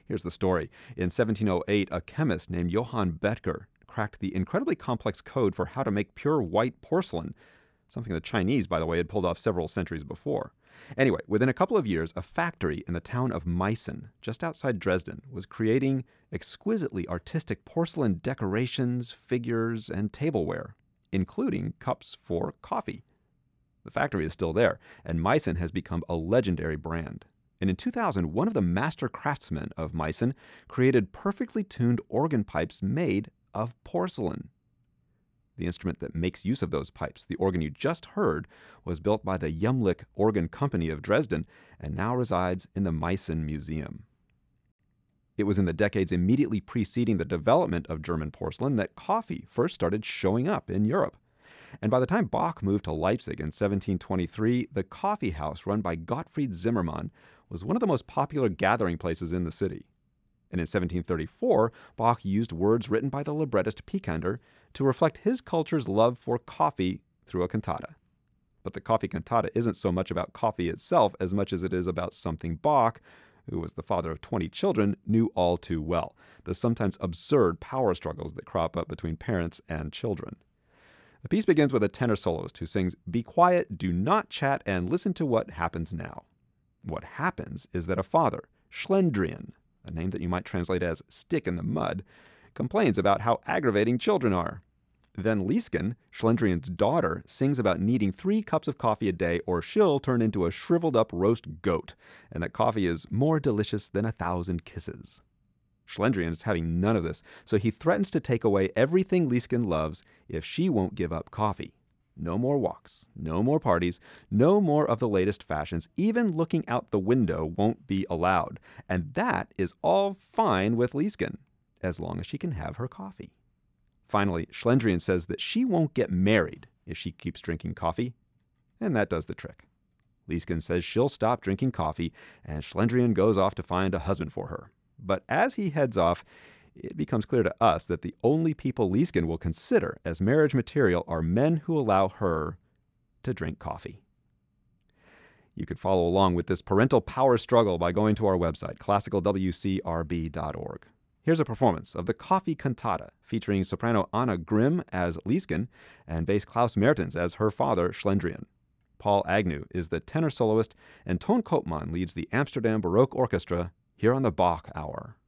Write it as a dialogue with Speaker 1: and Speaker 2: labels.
Speaker 1: Here's the story. In 1708, a chemist named Johann Betger cracked the incredibly complex code for how to make pure white porcelain, something the Chinese, by the way, had pulled off several centuries before. Anyway, within a couple of years, a factory in the town of Meissen, just outside Dresden, was creating exquisitely artistic porcelain decorations, figures, and tableware, including cups for coffee. The factory is still there, and Meissen has become a legendary brand. And in 2000, one of the master craftsmen of Meissen created perfectly tuned organ pipes made of porcelain. The instrument that makes use of those pipes, the organ you just heard, was built by the Jumlich Organ Company of Dresden and now resides in the Meissen Museum. It was in the decades immediately preceding the development of German porcelain that coffee first started showing up in Europe. And by the time Bach moved to Leipzig in 1723, the coffee house run by Gottfried Zimmermann was one of the most popular gathering places in the city. And in 1734, Bach used words written by the librettist Picander to reflect his culture's love for coffee through a cantata. But the coffee cantata isn't so much about coffee itself as much as it is about something Bach, who was the father of 20 children, knew all too well, the sometimes absurd power struggles that crop up between parents and children. The piece begins with a tenor soloist who sings, "Be quiet, do not chat, and listen to what happens now." What happens is that a father, Schlendrian, a name that you might translate as stick in the mud, complains about how aggravating children are. Then Liesken, Schlendrian's daughter, sings about needing 3 cups of coffee a day or she'll turn into a shriveled up roast goat, and that coffee is more delicious than 1,000 kisses. Schlendrian is having none of this, so he threatens to take away everything Liesken loves if she won't give up coffee. No more walks, no more parties, no more of the latest fashions. Even looking out the window won't be allowed. And that is all fine with Liesken, as long as she can have her coffee. Finally, Schlendrian says that she won't get married if she keeps drinking coffee, and that does the trick. Liesken says she'll stop drinking coffee, and Schlendrian goes off to find a husband for her. But as he heads off, it becomes clear to us that the only people Liesken will consider as marriage material are men who allow her to drink coffee. You could follow along with this parental power struggle by going to our website, classicalwcrb.org. Here's a performance of the Coffee Cantata, featuring soprano Anna Grimm as Liesken and bass Klaus Mertens as her father, Schlendrian. Paul Agnew is the tenor soloist, and Toon Koopman leads the Amsterdam Baroque Orchestra here on the Bach Hour.